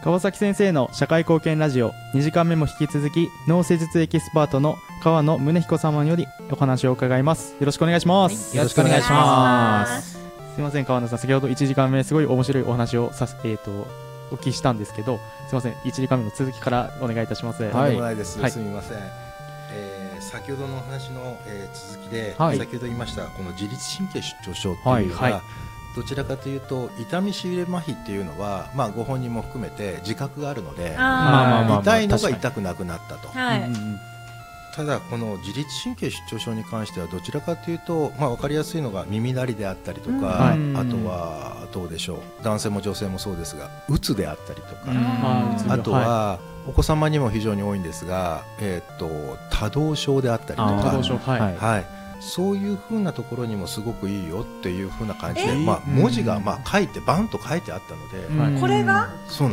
川崎先生の社会貢献ラジオ2時間目も引き続き脳施術エキスパートの川野宗彦様よりお話を伺います。よろしくお願いします。 よろしくお願いします。 すいません、川野さん、先ほど1時間目すごい面白いお話をお聞きしたんですけど、すいません、1時間目の続きからお願いいたします。 とんでもないです、 はい、 すみません。先ほどのお話の、続きで、 はい、 先ほど言いましたこの自律神経失調症っていうのが、どちらかというと痛みしびれ麻痺っていうのは、ご本人も含めて自覚があるので、痛いのが痛くなくなったと。ただこの自律神経失調症に関してはどちらかというと、分かりやすいのが耳鳴りであったりとか、あとはどうでしょう、男性も女性もそうですがうつであったりとか、あとはお子様にも非常に多いんですが、多動症であったりとか、そういう風なところにもすごくいいよっていう風な感じで、文字が書いてバンと書いてあったので、 これがそう